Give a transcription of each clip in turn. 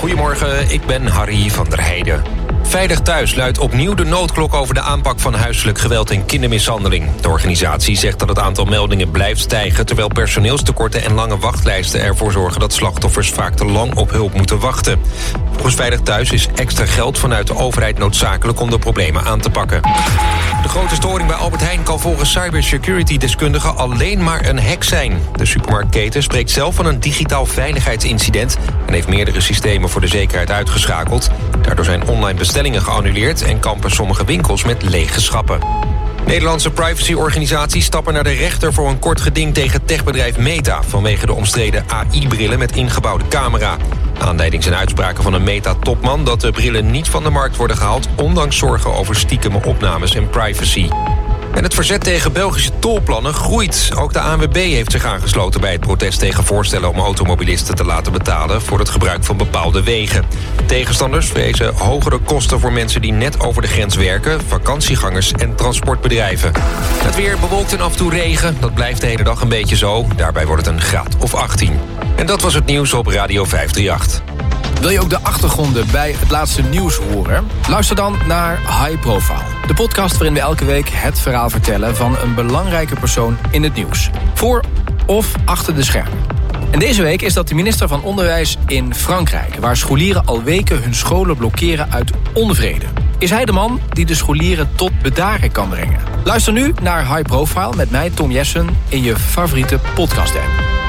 Goedemorgen, ik ben Harry van der Heijden. Veilig Thuis luidt opnieuw de noodklok over de aanpak van huiselijk geweld en kindermishandeling. De organisatie zegt dat het aantal meldingen blijft stijgen, terwijl personeelstekorten en lange wachtlijsten ervoor zorgen dat slachtoffers vaak te lang op hulp moeten wachten. Volgens Veilig Thuis is extra geld vanuit de overheid noodzakelijk om de problemen aan te pakken. De grote storing bij Albert Heijn kan volgens cybersecurity-deskundigen alleen maar een hack zijn. De supermarktketen spreekt zelf van een digitaal veiligheidsincident en heeft meerdere systemen voor de zekerheid uitgeschakeld. Daardoor zijn online bestellingen geannuleerd en kampen sommige winkels met lege schappen. Nederlandse privacyorganisaties stappen naar de rechter voor een kort geding tegen techbedrijf Meta vanwege de omstreden AI-brillen met ingebouwde camera. Aanleiding zijn uitspraken van een Meta-topman dat de brillen niet van de markt worden gehaald, ondanks zorgen over stiekeme opnames en privacy. En het verzet tegen Belgische tolplannen groeit. Ook de ANWB heeft zich aangesloten bij het protest tegen voorstellen om automobilisten te laten betalen voor het gebruik van bepaalde wegen. Tegenstanders vrezen hogere kosten voor mensen die net over de grens werken, vakantiegangers en transportbedrijven. Het weer bewolkt en af en toe regen. Dat blijft de hele dag een beetje zo. Daarbij wordt het een graad of 18. En dat was het nieuws op Radio 538. Wil je ook de achtergronden bij het laatste nieuws horen? Luister dan naar High Profile. De podcast waarin we elke week het verhaal vertellen van een belangrijke persoon in het nieuws. Voor of achter de schermen. En deze week is dat de minister van Onderwijs in Frankrijk, waar scholieren al weken hun scholen blokkeren uit onvrede. Is hij de man die de scholieren tot bedaren kan brengen? Luister nu naar High Profile met mij, Tom Jessen, in je favoriete podcast-app.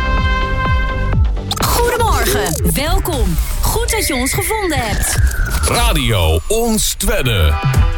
Goedemorgen, welkom. Goed dat je ons gevonden hebt. Radio Ons Twedde.